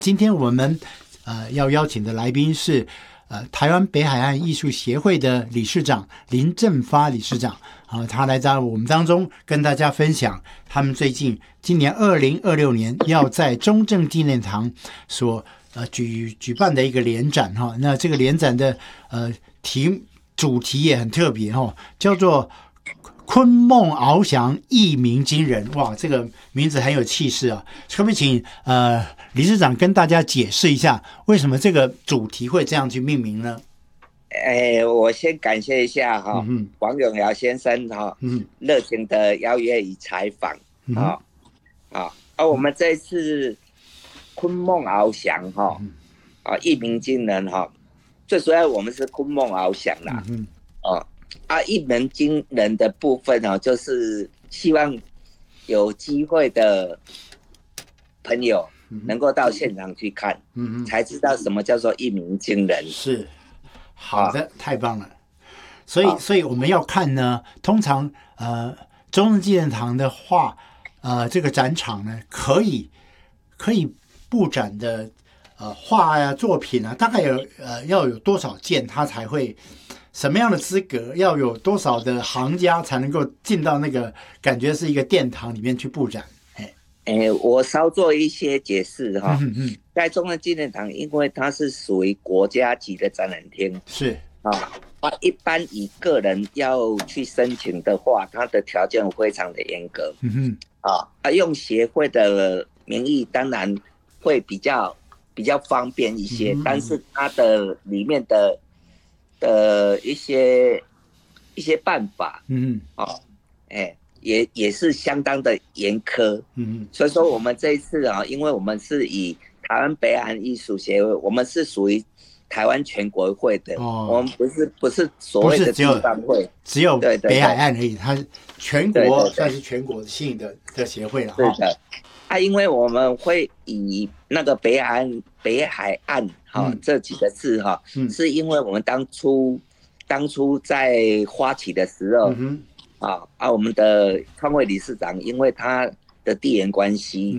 今天我们要邀请的来宾是台湾北海岸艺术协会的理事长林正发理事长他来在我们当中跟大家分享他们今年2026年要在中正纪念堂所举办的一个联展那这个联展的主题也很特别叫做昆梦翱翔，一鸣惊人。哇，这个名字很有气势啊！可不可以请理事长跟大家解释一下，为什么这个主题会这样去命名呢？ 我先感谢一下王永尧先生热情的邀约与采访我们这次昆梦翱翔一鸣惊人最主要我们是昆梦翱翔啦一鸣惊人的部分就是希望有机会的朋友能够到现场去看才知道什么叫做一鸣惊人。 是好的太棒了。所以我们要看呢，通常中正纪念堂的画这个展场呢可以布展的画呀作品大概要有多少件它才会，什么样的资格，要有多少的行家才能够进到那个感觉是一个殿堂里面去布展？ 我稍做一些解释在中正纪念堂，因为它是属于国家级的展览厅， 是一般以个人要去申请的话，它的条件非常的严格用协会的名义当然会比较方便一些但是它的里面的一些办法也是相当的严苛所以说我们这一次因为我们是以台湾北海岸艺术协会，我们是属于台湾全国会的我们不是所谓的地方会， 只有北海岸而已，它全国算是全国性的协会了。 对的因为我们会以那个北海岸这几个字是因为我们当初在发起的时候我们的创会理事长因为他的地缘关系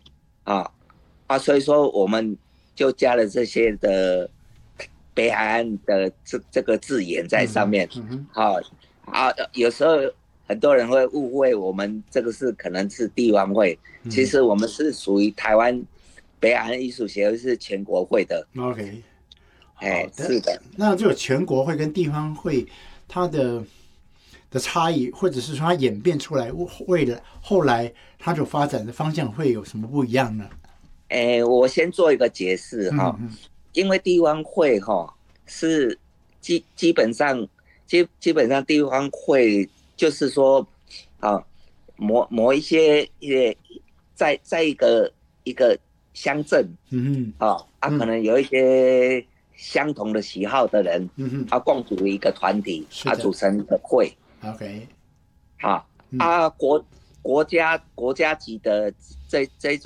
所以说我们就加了这些的北海岸的这个字眼在上面有时候很多人会误会我们这个是可能是地方会其实我们是属于台湾北海岸艺术协会，是全国会的。 OK 是的。 那这个全国会跟地方会它的差异，或者是说它演变出来为了后来它就发展的方向会有什么不一样呢？ 我先做一个解释因为地方会是基本上地方会就是说某一些在一个乡镇可能有一些相同的喜好的人共组一个团体组成一个会 OK 国家级的这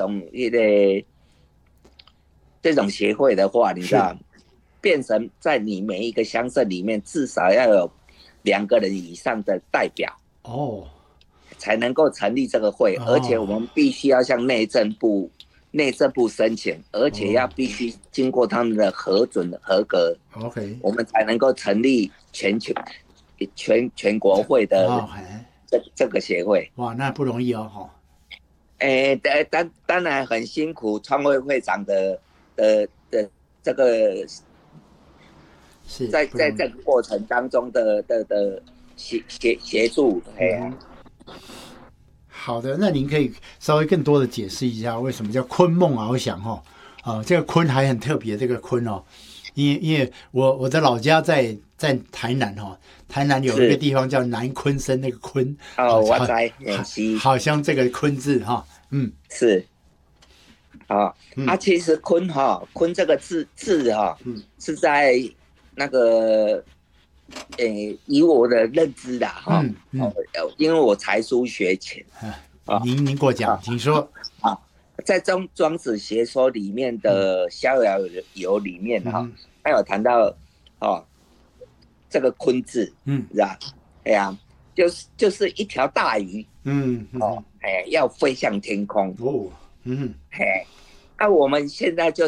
种协会的话，你知道变成在你每一个乡镇里面至少要有2个人以上的代表才能够成立这个会而且我们必须要向内政部申请，而且要必须经过他们的核准合格我们才能够成立全国会的这个协会。 哇，那不容易当然很辛苦，创会会长的这个是在这个过程当中的协助好的，那您可以稍微更多的解释一下为什么叫昆梦翱翔这个昆还很特别，这个昆因为我的老家在台南台南有一个地方叫南昆生，那个昆我在好像这个昆字是其实昆这个字是在那个以我的认知因为我才疏学浅您给我讲请说在庄子学说里面的逍遥游里面他有谈到这个昆字是吧就是一条大鱼要飞向天空我们现在就